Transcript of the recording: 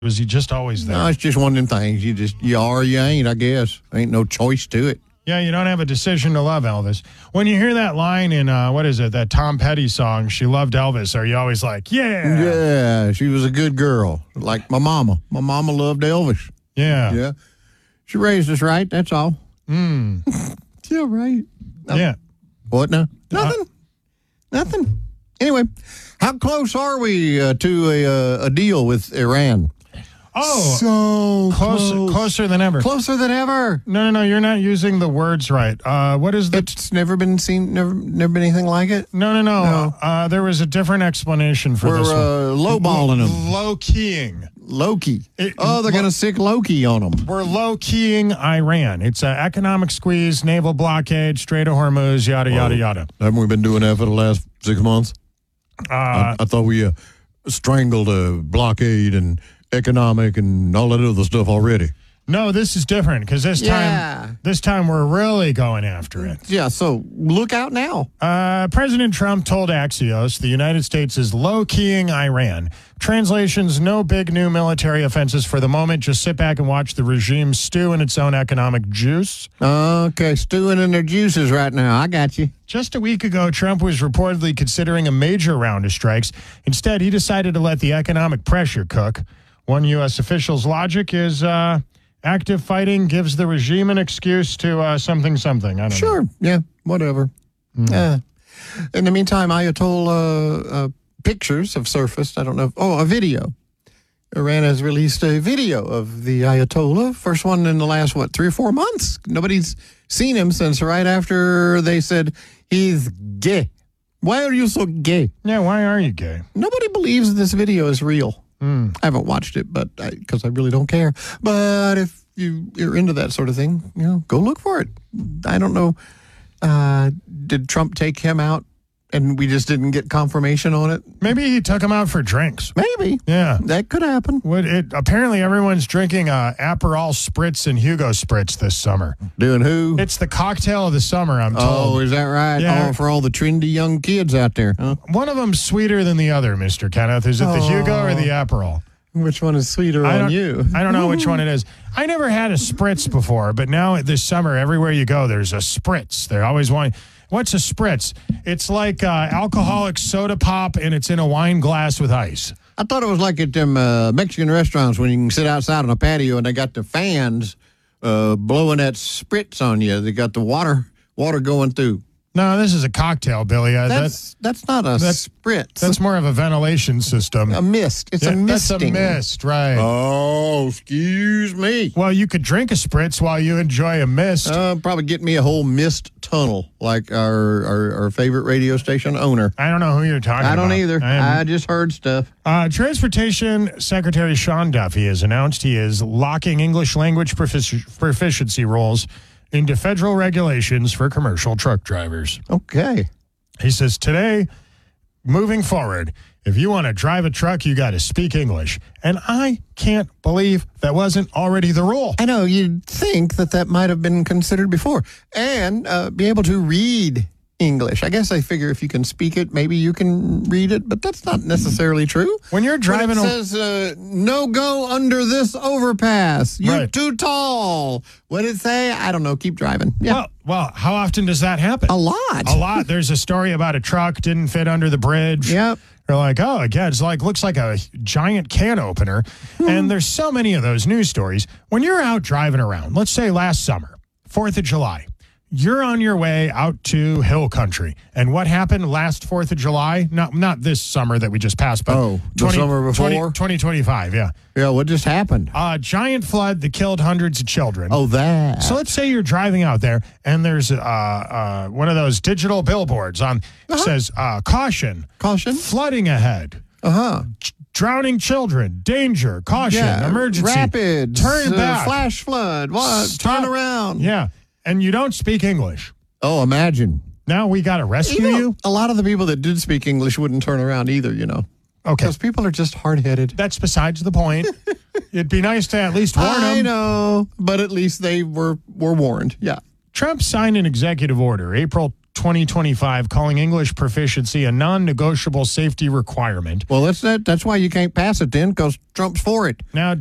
Was he just always there? No, it's just one of them things. You are or you ain't, I guess. Ain't no choice to it. Yeah, you don't have a decision to love Elvis. When you hear that line in, that Tom Petty song, She Loved Elvis, are you always like, yeah? Yeah, she was a good girl. Like my mama. My mama loved Elvis. Yeah. Yeah. She raised us right, that's all. Yeah, right. Yeah. What now? Nothing. Anyway, how close are we to a deal with Iran? Oh, so closer than ever. Closer than ever. No, you're not using the words right. What is the... It's never been seen, never been anything like it? No. There was a different explanation for this one. We're lowballing them. Low-keying. Low-key. They're going to stick low-key on them. We're low-keying Iran. It's an economic squeeze, naval blockade, Strait of Hormuz, yada, yada. Haven't we been doing that for the last 6 months? I thought we strangled a blockade and economic and all that other stuff already. No, this is different because this time we're really going after it. Yeah, so look out now. President Trump told Axios the United States is low-keying Iran. Translations, no big new military offenses for the moment. Just sit back and watch the regime stew in its own economic juice. Okay, stewing in their juices right now. I got you. Just a week ago, Trump was reportedly considering a major round of strikes. Instead, he decided to let the economic pressure cook. One U.S. official's logic is active fighting gives the regime an excuse to something. I don't know. Sure. Yeah, whatever. In the meantime, Ayatollah pictures have surfaced. I don't know. A video. Iran has released a video of the Ayatollah. First one in the last, 3 or 4 months? Nobody's seen him since right after they said he's gay. Why are you so gay? Yeah, why are you gay? Nobody believes this video is real. I haven't watched it, but because I really don't care. But if you're into that sort of thing, go look for it. I don't know. Did Trump take him out and we just didn't get confirmation on it? Maybe he took him out for drinks. Maybe. Yeah. That could happen. Apparently everyone's drinking Aperol Spritz and Hugo Spritz this summer. Doing who? It's the cocktail of the summer, I'm told. Oh, is that right? Yeah. For all the trendy young kids out there, huh? One of them's sweeter than the other, Mr. Kenneth. Is it the Hugo or the Aperol? Which one is sweeter on you? I don't know which one it is. I never had a Spritz before, but now this summer, everywhere you go, there's a Spritz. They're always wanting... What's a Spritz? It's like alcoholic soda pop, and it's in a wine glass with ice. I thought it was like at them Mexican restaurants when you can sit outside on a patio and they got the fans blowing that Spritz on you. They got the water going through. No, this is a cocktail, Billy. That's not a Spritz. That's more of a ventilation system. A mist. It's a misting. That's a mist, right. Oh, excuse me. Well, you could drink a Spritz while you enjoy a mist. Probably get me a whole mist tunnel like our favorite radio station owner. I don't know who you're talking about. I don't either. I just heard stuff. Transportation Secretary Sean Duffy has announced he is locking English language proficiency rules into federal regulations for commercial truck drivers. Okay. He says, today, moving forward, if you want to drive a truck, you got to speak English. And I can't believe that wasn't already the rule. I know. You'd think that might have been considered before. And be able to read English. I guess I figure if you can speak it, maybe you can read it, but that's not necessarily true. When you're driving... When it says, no go under this overpass. You're too tall. What did it say? I don't know. Keep driving. Yeah. Well, how often does that happen? A lot. A lot. There's a story about a truck didn't fit under the bridge. Yep. They're like, oh, yeah, it's looks like a giant can opener. And there's so many of those news stories. When you're out driving around, let's say last summer, 4th of July, you're on your way out to Hill Country. And what happened last 4th of July? Not this summer that we just passed, but the summer before? 2025, yeah. Yeah, what just happened? A giant flood that killed hundreds of children. Oh, that. So let's say you're driving out there, and there's one of those digital billboards on says, caution. Caution? Flooding ahead. Drowning children. Danger. Caution. Emergency. Rapid. Turn back. Flash flood. What? Stop. Turn around. Yeah. And you don't speak English. Oh, imagine. Now we got to rescue you? A lot of the people that did speak English wouldn't turn around either, Okay. Because people are just hard-headed. That's besides the point. It'd be nice to at least warn them. I know, but at least they were warned. Yeah. Trump signed an executive order April 2025, calling English proficiency a non-negotiable safety requirement. Well, that's why you can't pass it then, because Trump's for it. Now,